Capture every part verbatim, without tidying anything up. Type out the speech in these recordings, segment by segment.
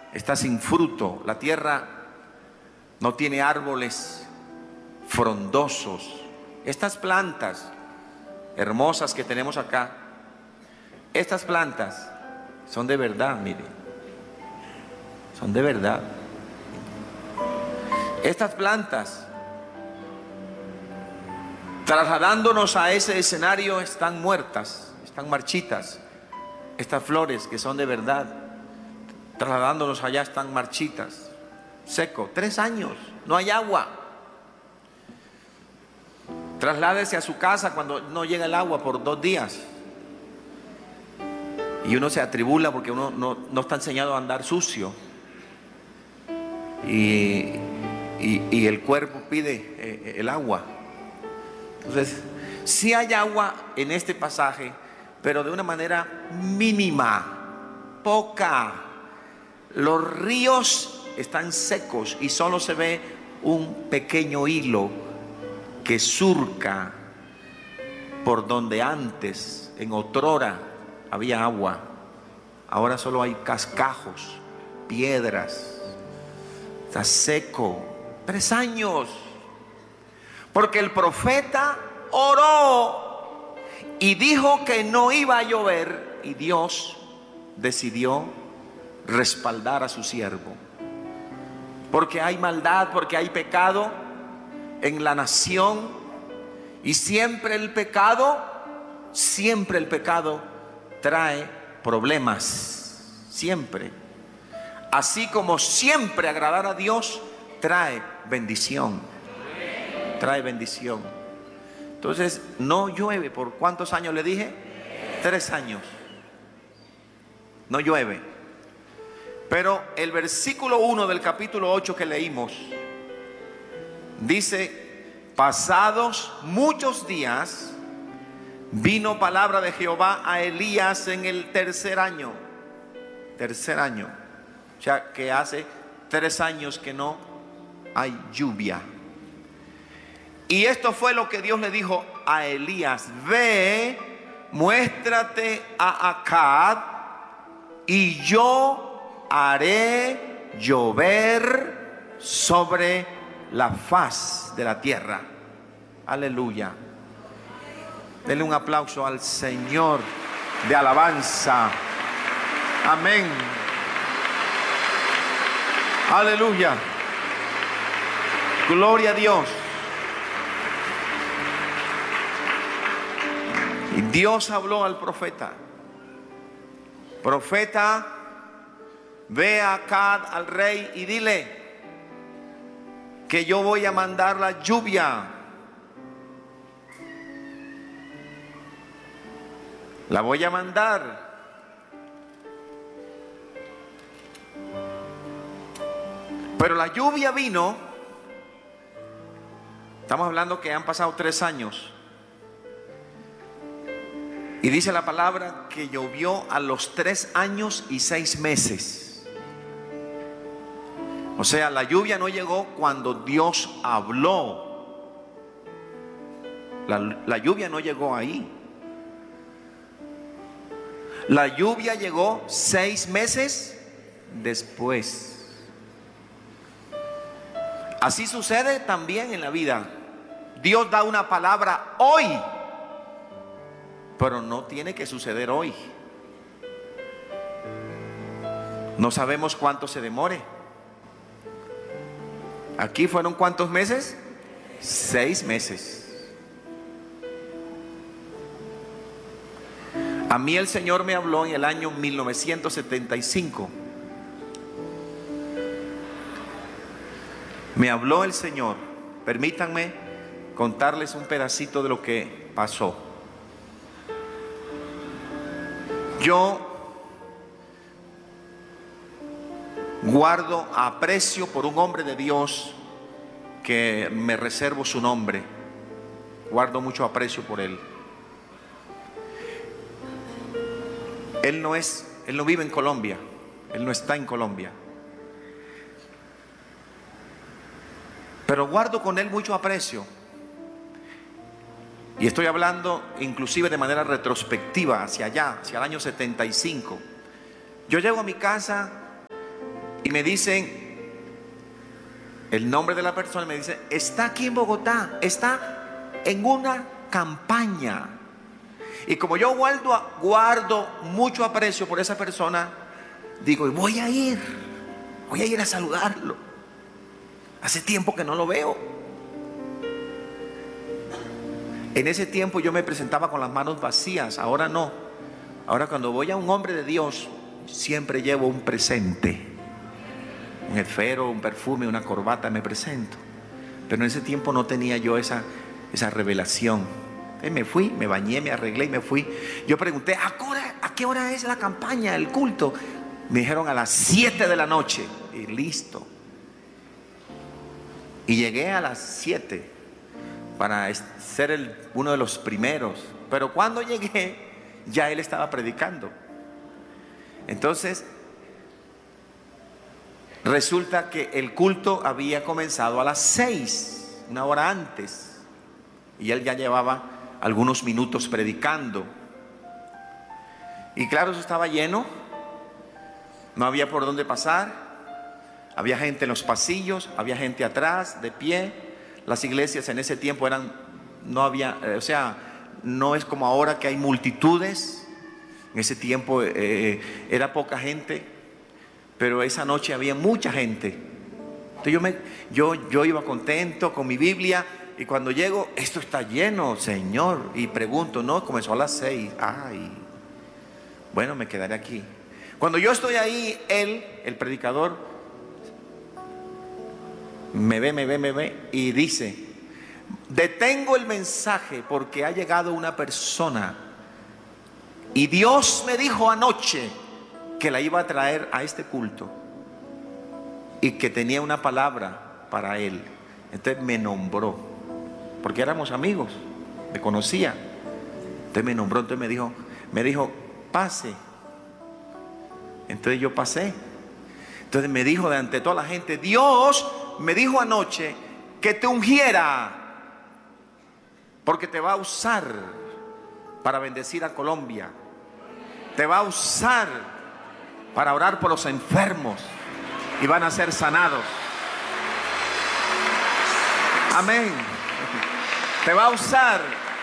está sin fruto, la tierra no tiene árboles frondosos. Estas plantas hermosas que tenemos acá, estas plantas son de verdad, mire, son de verdad. Estas plantas, trasladándonos a ese escenario, están muertas, están marchitas. Estas flores que son de verdad, trasladándonos allá, están marchitas, seco, tres años, no hay agua. Trasládese a su casa cuando no llega el agua por dos días. Y uno se atribula porque uno no, no está enseñado a andar sucio. Y, y, y el cuerpo pide eh, el agua. Entonces, sí hay agua en este pasaje, pero de una manera mínima, poca. Los ríos están secos y solo se ve un pequeño hilo que surca por donde antes, en otrora, había agua. Ahora solo hay cascajos, piedras. Está seco. Tres años. Porque el profeta oró y dijo que no iba a llover, y Dios decidió respaldar a su siervo. Porque hay maldad, porque hay pecado en la nación, y siempre el pecado, siempre el pecado trae problemas, siempre. Así como siempre agradar a Dios trae bendición, trae bendición. Entonces no llueve. ¿Por cuántos años le dije? Tres años. No llueve. Pero el versículo uno del capítulo ocho que leímos dice: pasados muchos días vino palabra de Jehová a Elías en el tercer año. Tercer año. O sea que hace tres años que no hay lluvia. Y esto fue lo que Dios le dijo a Elías: ve, muéstrate a Acab, y yo haré llover sobre la faz de la tierra. Aleluya. Denle un aplauso al Señor de alabanza. Amén. Aleluya. Gloria a Dios. Y Dios habló al profeta: profeta, ve a Acab, al rey, y dile que yo voy a mandar la lluvia. La voy a mandar. Pero la lluvia vino. Estamos hablando que han pasado tres años. Y dice la palabra que llovió a los tres años y seis meses. O sea, la lluvia no llegó cuando Dios habló. La, la lluvia no llegó ahí. La lluvia llegó seis meses después. Así sucede también en la vida. Dios da una palabra hoy, pero no tiene que suceder hoy. No sabemos cuánto se demore. Aquí fueron ¿cuántos meses? Seis meses. A mí el Señor me habló en el año mil novecientos setenta y cinco. Me habló el Señor. Permítanme contarles un pedacito de lo que pasó. Yo guardo aprecio por un hombre de Dios que me reservo su nombre. Guardo mucho aprecio por él. Él no es, él no vive en Colombia. Él no está en Colombia. Pero guardo con él mucho aprecio. Y estoy hablando inclusive de manera retrospectiva hacia allá, hacia el año setenta y cinco. Yo llego a mi casa y me dicen el nombre de la persona, me dice, está aquí en Bogotá, está en una campaña. Y como yo guardo, guardo mucho aprecio por esa persona, digo, voy a ir, voy a ir a saludarlo. Hace tiempo que no lo veo. En ese tiempo yo me presentaba con las manos vacías, ahora no. Ahora cuando voy a un hombre de Dios, siempre llevo un presente. Un esfero, un perfume, una corbata, me presento. Pero en ese tiempo no tenía yo esa, esa revelación. Entonces me fui, me bañé, me arreglé y me fui. Yo pregunté, ¿a qué hora, a qué hora es la campaña, el culto? Me dijeron a las siete de la noche. Y listo. Y llegué a las siete para ser el, uno de los primeros. Pero cuando llegué, ya él estaba predicando. Entonces, resulta que el culto había comenzado a las seis, una hora antes. Y él ya llevaba algunos minutos predicando. Y claro, eso estaba lleno. No había por dónde pasar. Había gente en los pasillos, había gente atrás, de pie. Las iglesias en ese tiempo eran, no había, eh, o sea, no es como ahora que hay multitudes. En ese tiempo eh, era poca gente, pero esa noche había mucha gente. Entonces yo, me, yo, yo iba contento con mi Biblia, y cuando llego, esto está lleno, Señor. Y pregunto, no, comenzó a las seis. Ay, bueno, me quedaré aquí. Cuando yo estoy ahí, él, el predicador, me ve, me ve, me ve y dice, detengo el mensaje porque ha llegado una persona y Dios me dijo anoche que la iba a traer a este culto y que tenía una palabra para él. Entonces me nombró, porque éramos amigos, me conocía. Entonces me nombró, entonces me dijo, me dijo, pase. Entonces yo pasé. Entonces me dijo delante de toda la gente, Dios me dijo anoche que te ungiera, porque te va a usar para bendecir a Colombia. Te va a usar para orar por los enfermos y van a ser sanados. Amén. Te va a usar.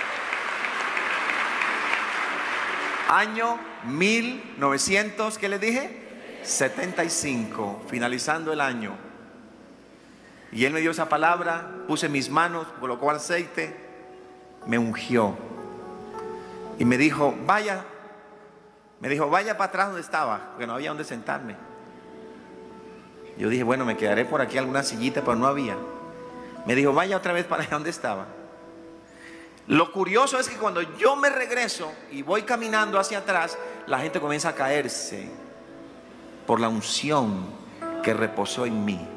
Año mil novecientos, ¿qué le dije? setenta y cinco, finalizando el año. Y él me dio esa palabra, puse mis manos, colocó aceite, me ungió. Y me dijo, vaya, me dijo, vaya para atrás donde estaba, porque no había donde sentarme. Yo dije, bueno, me quedaré por aquí alguna sillita, pero no había. Me dijo, vaya otra vez para allá donde estaba. Lo curioso es que cuando yo me regreso y voy caminando hacia atrás, la gente comienza a caerse por la unción que reposó en mí.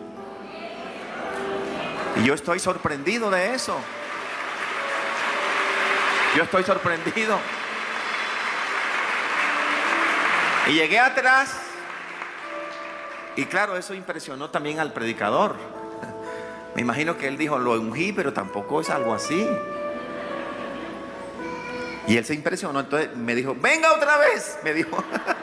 Y yo estoy sorprendido de eso. Yo estoy sorprendido. Y llegué atrás. Y claro, eso impresionó también al predicador. Me imagino que él dijo, lo ungí, pero tampoco es algo así. Y él se impresionó. Entonces me dijo, venga otra vez. Me dijo.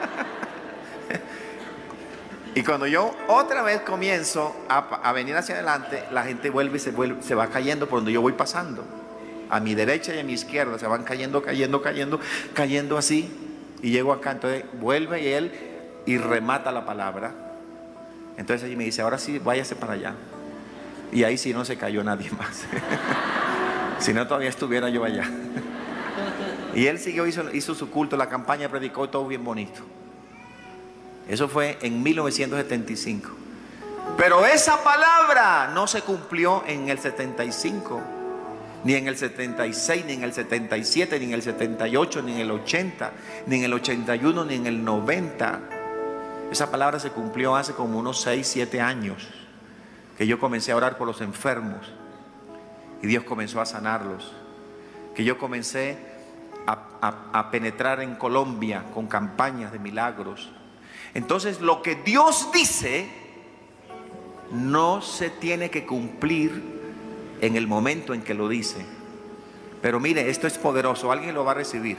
Y cuando yo otra vez comienzo a, a venir hacia adelante, la gente vuelve y se, vuelve, se va cayendo por donde yo voy pasando. A mi derecha y a mi izquierda se van cayendo, cayendo, cayendo, cayendo así. Y llego acá, entonces vuelve y él y remata la palabra. Entonces allí me dice, ahora sí, váyase para allá. Y ahí sí no se cayó nadie más. Si no, todavía estuviera yo allá. Y él siguió, hizo, hizo su culto, la campaña, predicó, todo bien bonito. Eso fue en mil novecientos setenta y cinco. Pero esa palabra no se cumplió en el setenta y cinco, ni en el setenta y seis, ni en el setenta y siete, ni en el setenta y ocho, ni en el ochenta, ni en el ochenta y uno, ni en el noventa. Esa palabra se cumplió hace como unos seis, siete años, que yo comencé a orar por los enfermos y Dios comenzó a sanarlos. Que yo comencé a, a, a penetrar en Colombia con campañas de milagros. Entonces lo que Dios dice no se tiene que cumplir en el momento en que lo dice. Pero mire, esto es poderoso, alguien lo va a recibir.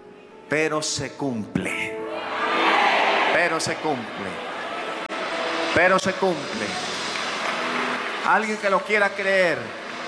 Pero se cumple. Pero se cumple. pero se cumple. Alguien que lo quiera creer.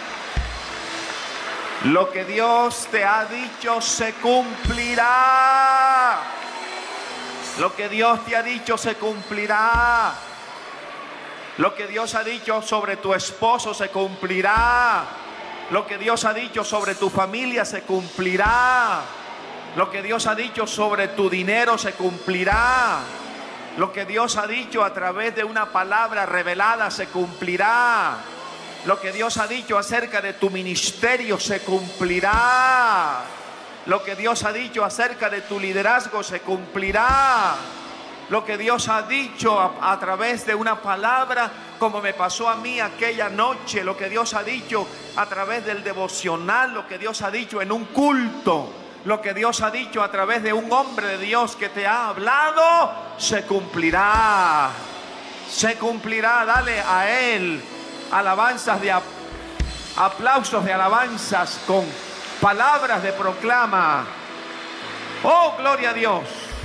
Lo que Dios te ha dicho se cumplirá. Lo que Dios te ha dicho se cumplirá. Lo que Dios ha dicho sobre tu esposo se cumplirá. Lo que Dios ha dicho sobre tu familia se cumplirá. Lo que Dios ha dicho sobre tu dinero se cumplirá. Lo que Dios ha dicho a través de una palabra revelada se cumplirá. Lo que Dios ha dicho acerca de tu ministerio se cumplirá. Lo que Dios ha dicho acerca de tu liderazgo se cumplirá. Lo que Dios ha dicho a, a través de una palabra, como me pasó a mí aquella noche. Lo que Dios ha dicho a través del devocional. Lo que Dios ha dicho en un culto. Lo que Dios ha dicho a través de un hombre de Dios que te ha hablado, se cumplirá. Se cumplirá. Dale a Él alabanzas de aplausos de alabanzas con palabras de proclama. Oh, gloria a Dios.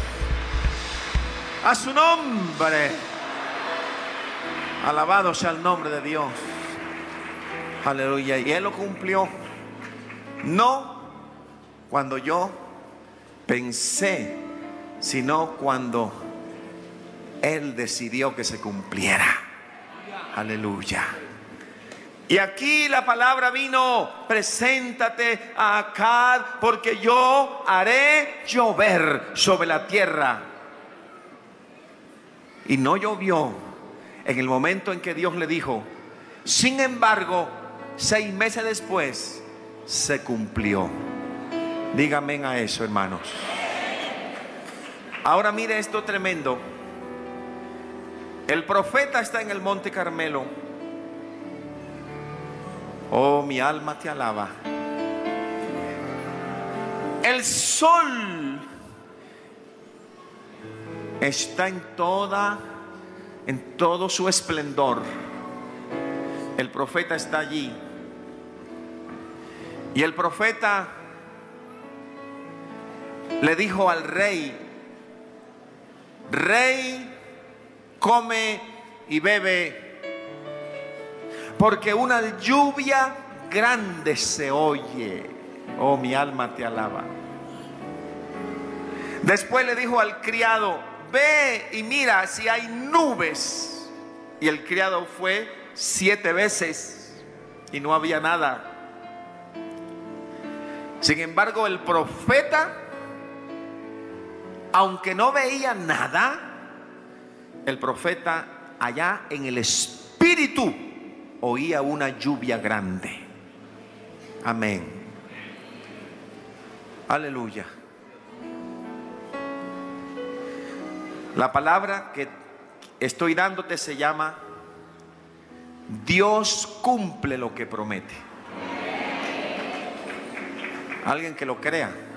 A su nombre. Alabado sea el nombre de Dios. Aleluya. Y Él lo cumplió. No cuando yo pensé, sino cuando Él decidió que se cumpliera. Aleluya. Y aquí la palabra vino: preséntate a Acab, porque yo haré llover sobre la tierra. Y no llovió en el momento en que Dios le dijo. Sin embargo, seis meses después se cumplió. Díganme a eso, hermanos. Ahora mire esto tremendo. El profeta está en el Monte Carmelo. Oh, mi alma te alaba. El sol está en toda, en todo su esplendor. El profeta está allí. Y el profeta le dijo al rey: Rey, come y bebe, porque una lluvia grande se oye. Oh, mi alma te alaba. Después le dijo al criado: ve y mira si hay nubes. Y el criado fue siete veces y no había nada. Sin embargo, el profeta, aunque no veía nada, el profeta allá en el espíritu oía una lluvia grande. Amén. Aleluya. La palabra que estoy dándote se llama: Dios cumple lo que promete. Alguien que lo crea.